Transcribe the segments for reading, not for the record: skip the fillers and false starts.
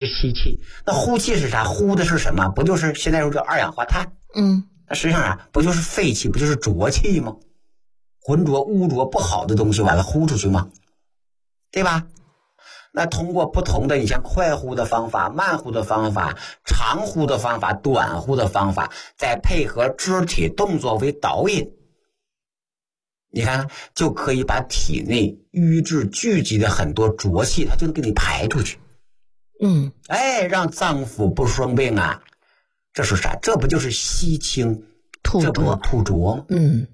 吸气。那呼气是啥？呼的是什么？不就是现在说叫二氧化碳？那实际上啊，不就是废气，不就是浊气吗？浑浊、污浊、不好的东西完了呼出去吗？对吧？那通过不同的，你像快呼的方法、慢呼的方法、长呼的方法、短呼的方法，再配合肢体动作为导引，你看就可以把体内瘀滞聚集的很多浊气，它就能给你排出去。让脏腑不生病啊。这是啥？这不就是吸清这不是吐浊吗？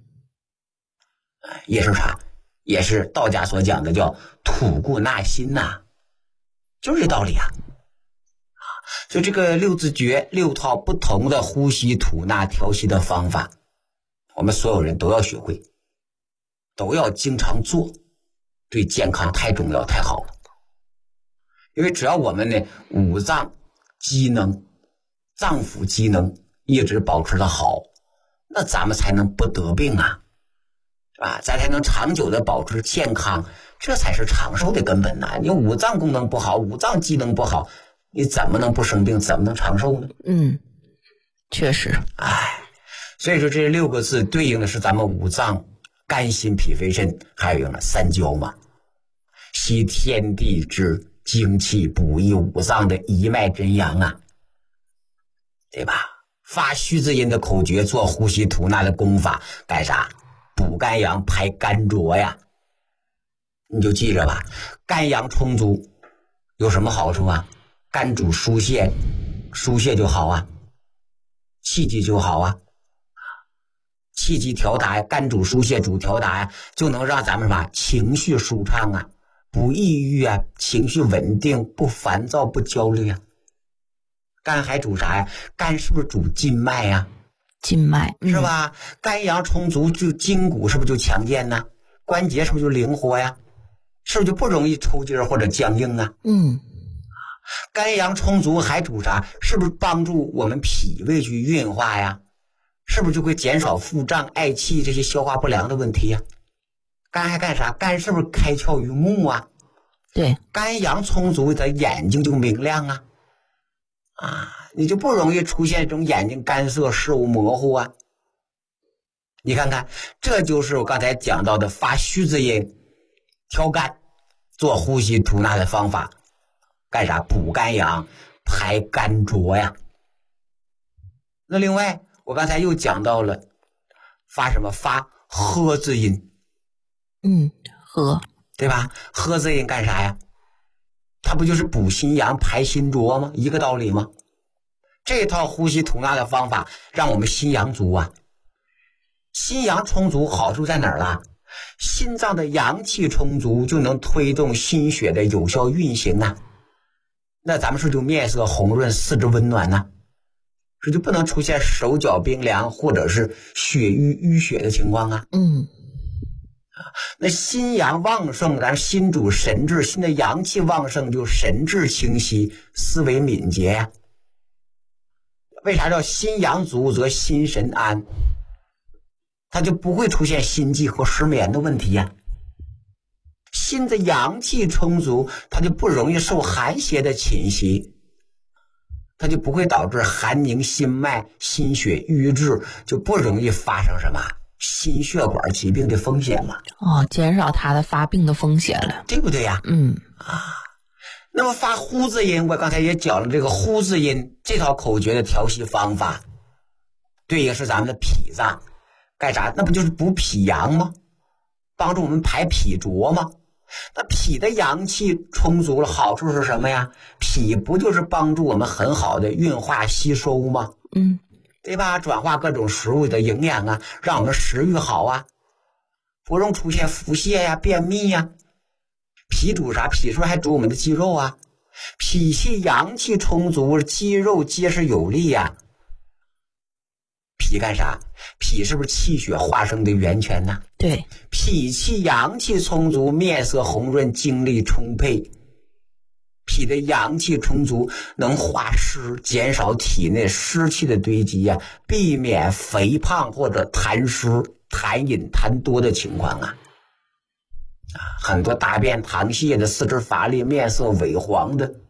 也是啥？也是道家所讲的叫吐故纳新呐，就是这道理啊。就这个六字诀，6套不同的呼吸吐纳调息的方法，我们所有人都要学会，都要经常做，对健康太重要太好了。因为只要我们呢五脏机能、脏腑机能一直保持的好，那咱们才能不得病啊，是吧？咱才能长久的保持健康，这才是长寿的根本呐。你五脏功能不好，五脏机能不好，你怎么能不生病，怎么能长寿呢？ 确实。 所以说这6个字对应的是咱们五脏肝心脾肺肾，还有呢三焦嘛，吸天地之精气，补益五脏的一脉真阳啊，对吧？发虚字音的口诀，做呼吸吐纳的功法，干啥？补肝阳，排肝浊呀。你就记着吧，肝阳充足有什么好处啊？肝主疏泄，疏泄就好啊，气机就好啊，气机调达，肝主疏泄，主调达呀，就能让咱们什么情绪舒畅啊，不抑郁啊，情绪稳定，不烦躁，不焦虑啊。肝还主啥呀？肝是不是主筋脉呀？ 筋脉是吧？肝阳充足，就筋骨是不是就强健呢？关节是不是就灵活呀？是不是就不容易抽筋或者僵硬啊？肝阳充足还主啥？是不是帮助我们脾胃去运化呀？是不是就会减少腹胀、嗳气这些消化不良的问题呀？肝还干啥？肝是不是开窍于目啊？ 对， 肝阳充足，咱眼睛就明亮啊。你就不容易出现这种眼睛干涩、视物模糊啊。你看看，这就是我刚才讲到的发虚字音、调肝、做呼吸吐纳的方法。干啥？补肝阳，排肝浊呀。那另外，我刚才又讲到了发什么？发呵字音。 呵， 对吧？呵字音干啥呀？它不就是补心阳、排心浊吗？一个道理吗？这套呼吸吐纳的方法让我们心阳足啊。心阳充足好处在哪儿了？心脏的阳气充足，就能推动心血的有效运行啊。那咱们是就面色红润，四肢温暖呢，这就不能出现手脚冰凉或者是血瘀血的情况啊。那心阳旺盛，咱心主神志，心的阳气旺盛，就神志清晰，思维敏捷呀。为啥叫心阳足则心神安？它就不会出现心悸和失眠的问题呀。心的阳气充足，它就不容易受寒邪的侵袭，它就不会导致寒凝心脉、心血瘀滞，就不容易发生什么心血管疾病的风险嘛。 减少它的发病的风险了， 对不对呀？那么发呼字音，我刚才也讲了这个呼字音这套口诀的调息方法，对应是咱们的脾脏，干啥？那不就是补脾阳吗？帮助我们排脾浊吗？那脾的阳气充足了，好处是什么呀？脾不就是帮助我们很好的运化吸收吗？对吧？转化各种食物的营养啊，让我们食欲好啊，不容易出现腹泻呀、便秘呀。脾主啥？脾是不是还主我们的肌肉啊？脾气阳气充足，肌肉结实有力呀。脾干啥？脾是不是气血化生的源泉呢？ 对， 脾气阳气充足，面色红润，精力充沛。脾的阳气充足，能化湿，减少体内湿气的堆积呀，避免肥胖或者痰湿、痰饮、痰多的情况啊。很多大便溏泻的、四肢乏力、面色萎黄的，